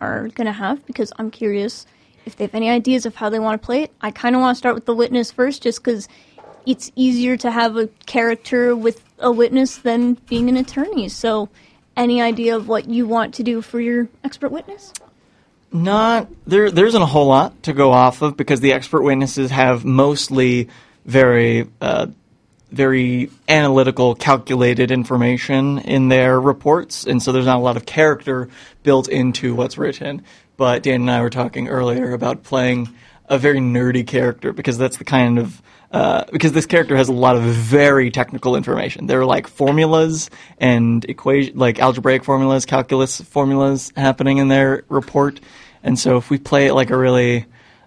are going to have, because I'm curious if they have any ideas of how they want to play it. I kind of want to start with the witness first, just because it's easier to have a character with a witness than being an attorney. So any idea of what you want to do for your expert witness? There isn't a whole lot to go off of, because the expert witnesses have mostly very analytical, calculated information in their reports, and so there's not a lot of character built into what's written. But Dan and I were talking earlier about playing a very nerdy character, because that's the kind of because this character has a lot of very technical information. There are like formulas and like algebraic formulas, calculus formulas happening in their report, and so if we play it like a really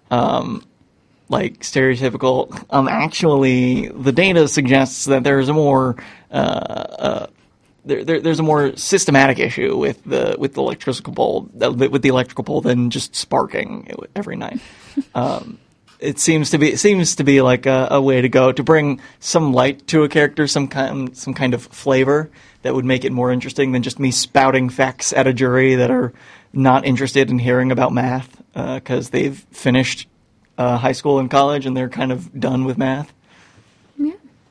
like stereotypical, actually the data suggests that there's a more there's a more systematic issue with the electrical bulb than just sparking every night. It seems to be like a way to go to bring some light to a character, some kind of flavor that would make it more interesting than just me spouting facts at a jury that are not interested in hearing about math because they've finished high school and college and they're kind of done with math. Yeah,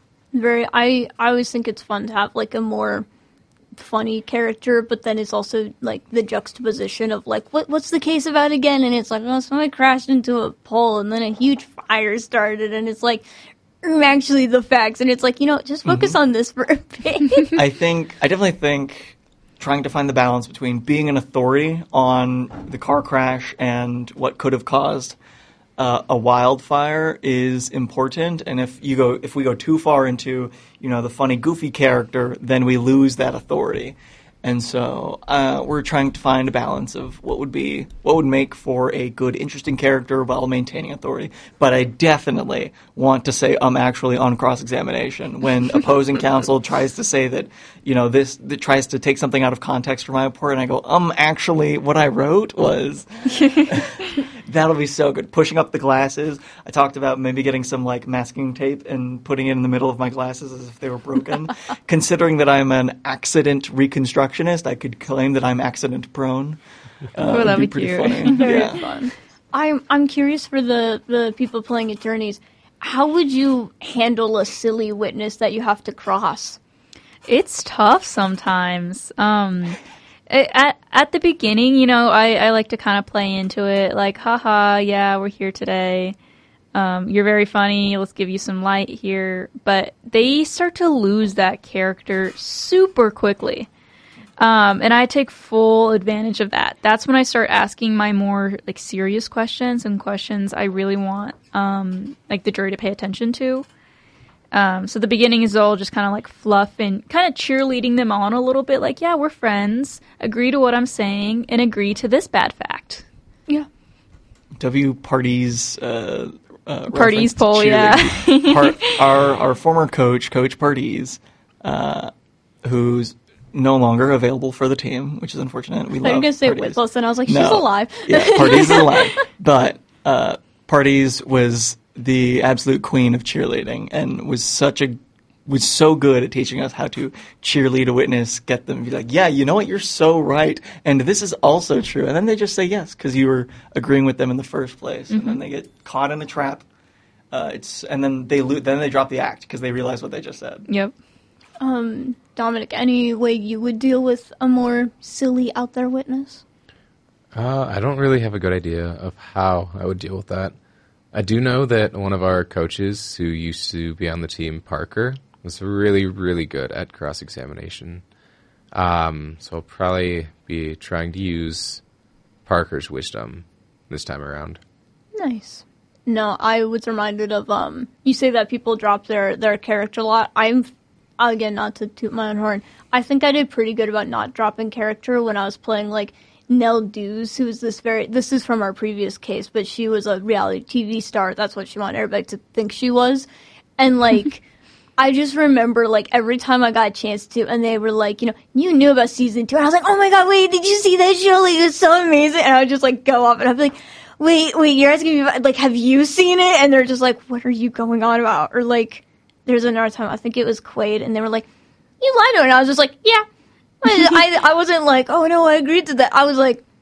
I always think it's fun to have like a more funny character, but then it's also like the juxtaposition of like what's the case about again, and it's like, oh, somebody crashed into a pole and then a huge fire started, and it's like actually the facts, and it's like, just focus on this for a bit. I definitely think trying to find the balance between being an authority on the car crash and what could have caused a wildfire is important, and if we go too far into the funny, goofy character, then we lose that authority. And so we're trying to find a balance of what would make for a good, interesting character while maintaining authority. But I definitely want to say I'm actually on cross-examination when opposing counsel tries to say that that tries to take something out of context from my report, and I go, actually what I wrote was. That'll be so good. Pushing up the glasses. I talked about maybe getting some like masking tape and putting it in the middle of my glasses as if they were broken. Considering that I'm an accident reconstructionist, I could claim that I'm accident prone. That'd be pretty cute. funny. Very Yeah. fun. I'm curious for the people playing attorneys. How would you handle a silly witness that you have to cross? It's tough sometimes. At the beginning, I like to kind of play into it, like, haha, yeah, we're here today. You're very funny. Let's give you some light here. But they start to lose that character super quickly. And I take full advantage of that. That's when I start asking my more like serious questions and questions I really want like the jury to pay attention to. So the beginning is all just kind of like fluff and kind of cheerleading them on a little bit. Like, yeah, we're friends. Agree to what I'm saying and agree to this bad fact. Yeah. W. Party's Party's poll, yeah. Our former coach, Coach Party's, who's no longer available for the team, which is unfortunate. We love I'm going to say Parties. with us, and I was like, she's alive. Yeah, Parties is alive. But Parties was the absolute queen of cheerleading and was so good at teaching us how to cheerlead a witness, get them to be like, yeah, you know what, you're so right, and this is also true. And then they just say yes because you were agreeing with them in the first place. Mm-hmm. And then they get caught in a trap. And then they drop the act because they realize what they just said. Yep. Dominic, any way you would deal with a more silly out there witness? I don't really have a good idea of how I would deal with that. I do know that one of our coaches who used to be on the team, Parker, was really, really good at cross-examination. So I'll probably be trying to use Parker's wisdom this time around. Nice. No, I was reminded of, you say that people drop their character a lot. Again, not to toot my own horn, I think I did pretty good about not dropping character when I was playing, like, Nell Dews, who was this is from our previous case, but she was a reality TV star. That's what she wanted everybody to think she was. And, like, I just remember, like, every time I got a chance to, and they were like, you knew about season 2. And I was like, oh my god, wait, did you see that show? Like, it's so amazing. And I would just, like, go off, and I'd be like, wait, you're asking me about, like, have you seen it? And they're just like, what are you going on about? Or, like, there's another time, I think it was Quaid, and they were like, you lied to her. And I was just like, yeah. I wasn't like, oh no, I agreed to that. I was like,